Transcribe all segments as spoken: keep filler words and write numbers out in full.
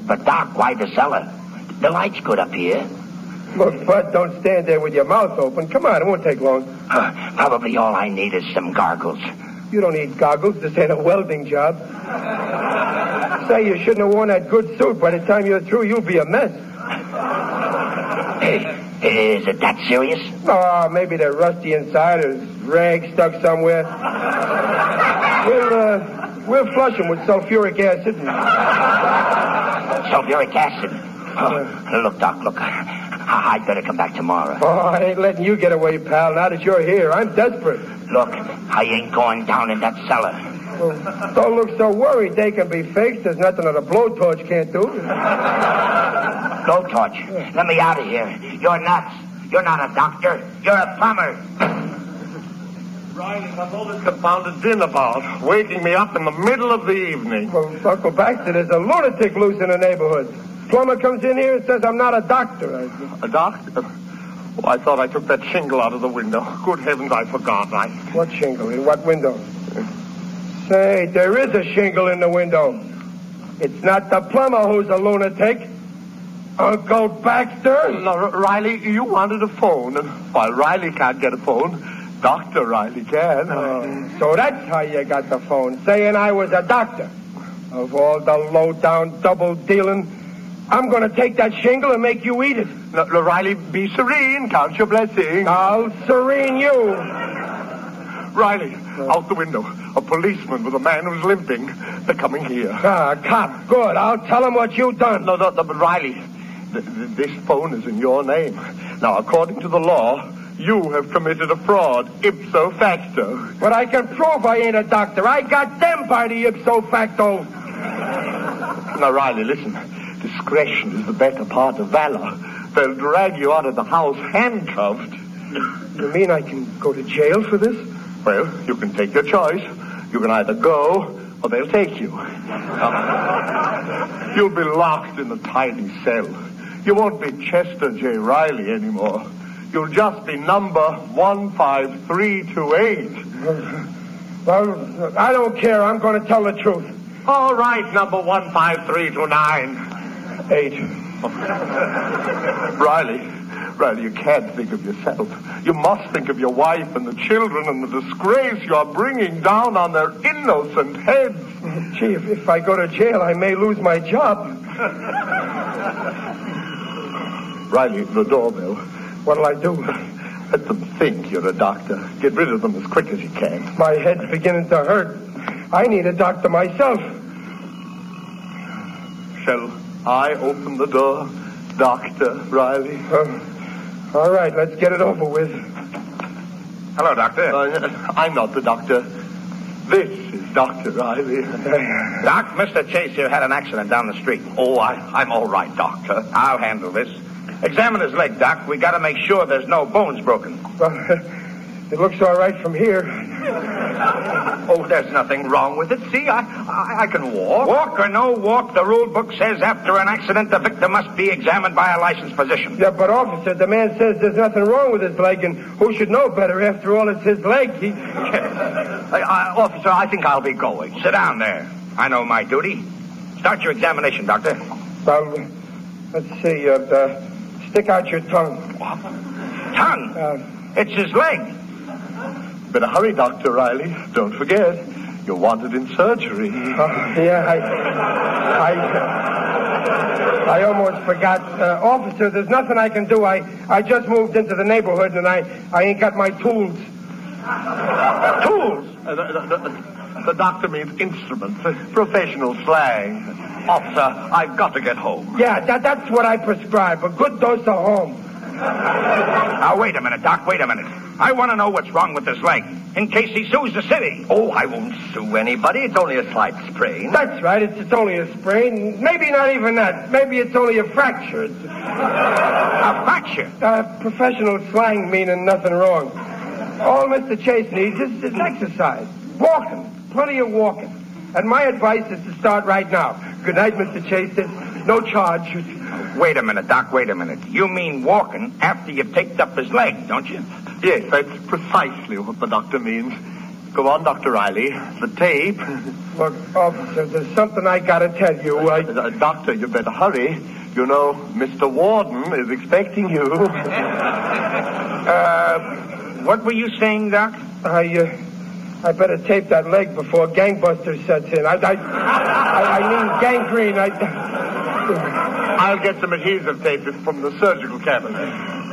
But, Doc, why the cellar? The light's good up here. Look, Bud, don't stand there with your mouth open. Come on, it won't take long. Uh, probably all I need is some goggles. You don't need goggles. This ain't a welding job. Say, you shouldn't have worn that good suit. By the time you're through, you'll be a mess. Hey, is it that serious? Oh, maybe they're rusty inside or rags stuck somewhere. We'll, uh, we'll flush them with sulfuric acid. And... Sulfuric acid? Oh, look, Doc, look. I'd better come back tomorrow. Oh, I ain't letting you get away, pal, now that you're here. I'm desperate. Look, I ain't going down in that cellar. Well, don't look so worried. They can be faked. There's nothing that a blowtorch can't do. Blowtorch? Let me out of here. You're nuts. You're not a doctor. You're a plumber. Riley, what's all this confounded din about? Waking me up in the middle of the evening. Well, Uncle Baxter, there's a lunatic loose in the neighborhood. Plumber comes in here and says I'm not a doctor. A doctor? Oh, I thought I took that shingle out of the window. Good heavens, I forgot. I... What shingle? In what window? Say, there is a shingle in the window. It's not the plumber who's a lunatic. Uncle Baxter? No, R- Riley, you wanted a phone. And while Riley can't get a phone, Doctor Riley can. Oh, so that's how you got the phone, saying I was a doctor. Of all the low-down double-dealing... I'm going to take that shingle and make you eat it. No, no, Riley, be serene. Count your blessings. I'll serene you. Riley, uh, out the window. A policeman with a man who's limping. They're coming here. Ah, cop. Good. I'll tell him what you've done. No, no, no, but Riley, th- th- this phone is in your name. Now, according to the law, you have committed a fraud, ipso facto. But I can prove I ain't a doctor. I got them by the ipso facto. Now, Riley, listen. Discretion is the better part of valor. They'll drag you out of the house handcuffed. You mean I can go to jail for this? Well, you can take your choice. You can either go, or they'll take you. Uh, you'll be locked in a tiny cell. You won't be Chester J. Riley anymore. You'll just be number one five three two eight. Well, I don't care. I'm going to tell the truth. All right, number one five three two nine. Eight. Riley, Riley, you can't think of yourself. You must think of your wife and the children and the disgrace you're bringing down on their innocent heads. Gee, if, if I go to jail, I may lose my job. Riley, the doorbell. What'll I do? Let them think you're a doctor. Get rid of them as quick as you can. My head's beginning to hurt. I need a doctor myself. Shall I open the door, Doctor Riley? Uh, all right, let's get it over with. Hello, Doctor. Uh, I'm not the doctor. This is Doctor Riley. Doc, Mister Chase here had an accident down the street. Oh, I, I'm all right, Doctor. I'll handle this. Examine his leg, Doc. We got to make sure there's no bones broken. Well, it looks all right from here. Oh, there's nothing wrong with it. See, I, I I can walk. Walk or no walk, the rule book says after an accident, the victim must be examined by a licensed physician. Yeah, but officer, the man says there's nothing wrong with his leg, and who should know better? After all, it's his leg. He... I, I, officer, I think I'll be going. Sit down there. I know my duty. Start your examination, Doctor. Well, let's see. Uh, uh, stick out your tongue. Tongue? Uh, it's his leg. Better hurry, Doctor Riley. Don't forget, you're wanted in surgery. Uh, yeah, I, I, I almost forgot. Uh, officer, there's nothing I can do. I, I just moved into the neighborhood, and I, I ain't got my tools. Tools? Uh, the, the, the, the doctor means instruments, uh, professional slang. Officer, I've got to get home. Yeah, that, that's what I prescribe, a good dose of home. Now, wait a minute, Doc, wait a minute. I want to know what's wrong with his leg, in case he sues the city. Oh, I won't sue anybody. It's only a slight sprain. That's right, it's, it's only a sprain. Maybe not even that. Maybe it's only a fracture. It's, a fracture? Uh, professional slang meaning nothing wrong. All Mister Chase needs is, is exercise. Walking. Plenty of walking. And my advice is to start right now. Good night, Mister Chase. There's no charge. Wait a minute, Doc, wait a minute. You mean walking after you've taped up his leg, don't you? Yes, that's precisely what the doctor means. Go on, Doctor Riley. The tape. Look, officer, there's something I gotta tell you. I... Uh, doctor, you better hurry. You know, Mister Warden is expecting you. uh, what were you saying, Doc? I, uh, I better tape that leg before gangbusters sets in. I, I, I, I mean gangrene. I... I'll get some adhesive tape from the surgical cabinet.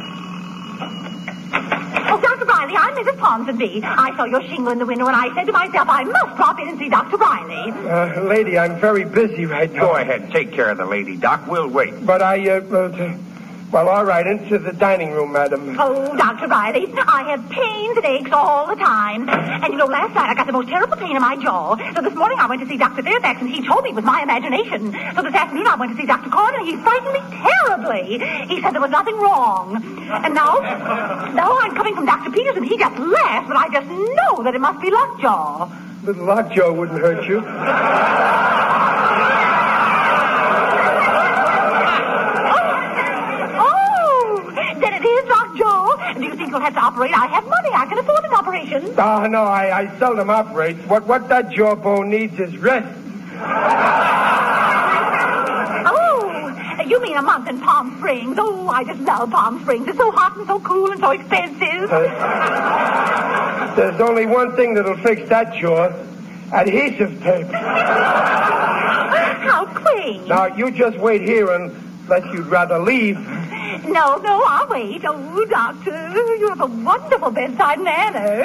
Oh, Doctor Riley, I'm Missus Ponsonby. I saw your shingle in the window, and I said to myself, I must drop in and see Doctor Riley. Uh, lady, I'm very busy right now. Go ahead, take care of the lady, Doc. We'll wait. But I, uh, uh well, all right, into the dining room, madam. Oh, Doctor Riley, I have pains and aches all the time. And you know, last night I got the most terrible pain in my jaw. So this morning I went to see Doctor Fairfax, and he told me it was my imagination. So this afternoon I went to see Doctor Corner, and he frightened me terribly. He said there was nothing wrong. And now, now I'm coming from Doctor Peters, and he just laughed, but I just know that it must be lockjaw. Little lockjaw wouldn't hurt you. Do you think you'll have to operate? I have money. I can afford an operation. Oh, no, I, I seldom operate. What what that jawbone needs is rest. Oh, you mean a month in Palm Springs? Oh, I just love Palm Springs. It's so hot and so cool and so expensive. Uh, there's only one thing that'll fix that jaw. Adhesive tape. How quaint. Now, you just wait here unless you'd rather leave. No, no, I'll wait. Oh, Doctor, you have a wonderful bedside manner.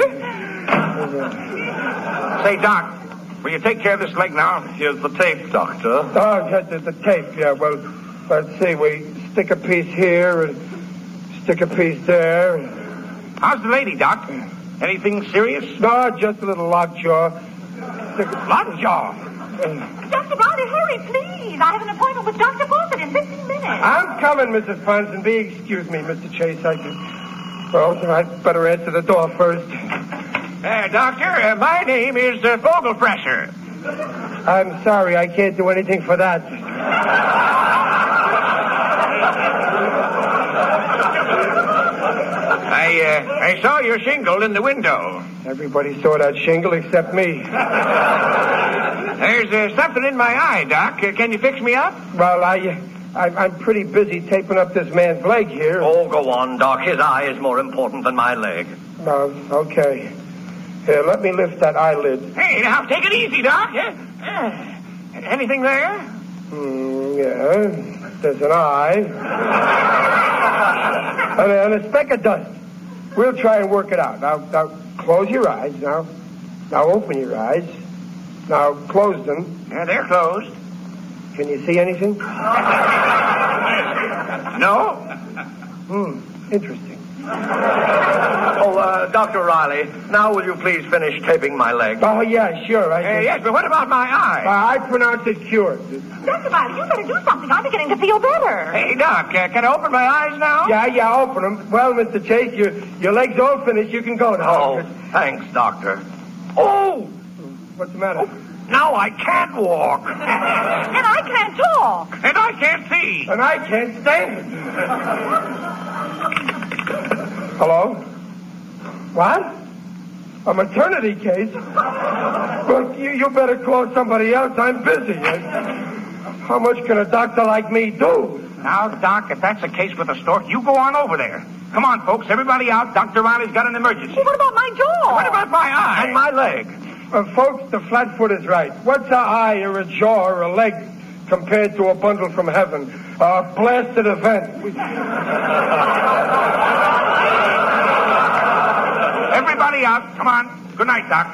Say, Doc, will you take care of this leg now? Here's the tape, Doctor. Oh, yes, the, the tape, yeah. Well, let's see. We stick a piece here and stick a piece there. How's the lady, Doc? Anything serious? No, just a little lockjaw. Stick a... Lockjaw? Uh, Doctor Riley, hurry, please. I have an appointment with Doctor Fawcett in fifteen minutes. I'm coming, Missus Ponsonby. Excuse me, Mister Chase. I can... Well, I'd better answer the door first. Uh, doctor, uh, my name is uh, Vogelfresher. I'm sorry, I can't do anything for that. I, uh, I saw your shingle in the window. Everybody saw that shingle except me. There's uh, something in my eye, Doc. Uh, can you fix me up? Well, I, I, I'm pretty busy taping up this man's leg here. Oh, go on, Doc. His eye is more important than my leg. No, okay. Here, let me lift that eyelid. Hey, now, take it easy, Doc. Uh, uh, anything there? Mm, yeah, there's an eye. and, a, and a speck of dust. We'll try and work it out. Now, now, close your eyes. Now, now open your eyes. Now, close them. Yeah, they're closed. Can you see anything? No. Hmm, interesting. Oh, uh, Doctor Riley, now will you please finish taping my leg? Oh, yeah, sure. I Uh, yes, but what about my eye? Uh, I pronounce it cured. Doctor Riley, you better do something. I'm beginning to feel better. Hey, Doc, uh, can I open my eyes now? Yeah, yeah, open them. Well, Mister Chase, your, your leg's all finished. You can go now. Oh, thanks, Doctor. Oh! What's the matter? Now I can't walk. And I can't talk. And I can't see. And I can't stand it. Hello? What? A maternity case? Well, you, you better call somebody else. I'm busy. How much can a doctor like me do? Now, Doc, if that's the case with the stork, you go on over there. Come on, folks. Everybody out. Doctor Riley's got an emergency. Well, what about my jaw? What about my eye? And my leg. Uh, folks, the flatfoot is right. What's an eye or a jaw or a leg compared to a bundle from heaven? A blasted event. Everybody out. Come on. Good night, Doc.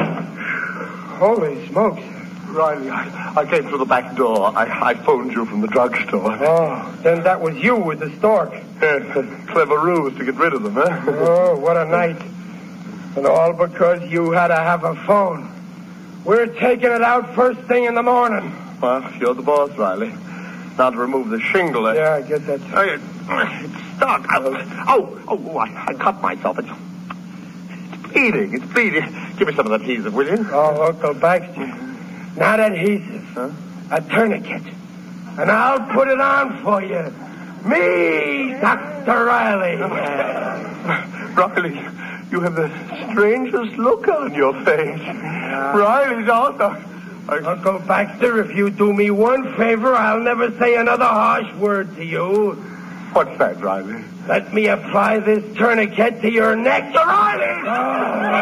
Holy smokes. Riley, I, I came through the back door. I, I phoned you from the drugstore. Oh, then that was you with the stork. Yes, a clever ruse to get rid of them, eh? Oh, what a night. And all because you had to have a phone. We're taking it out first thing in the morning. Well, you're the boss, Riley. Now to remove the shingle. Eh? Yeah, I guess that's... Oh, it, it's stuck. Oh, oh, oh I, I cut myself. It's, it's bleeding. It's bleeding. Give me some of that adhesive, will you? Oh, Uncle Baxter. Not adhesive. Huh? A tourniquet. And I'll put it on for you. Me, Doctor Riley. Riley, You have the strangest look on your face. Uh, Riley's out. I... Uncle Baxter, if you do me one favor, I'll never say another harsh word to you. What's that, Riley? Let me apply this tourniquet to your neck. Riley! Oh.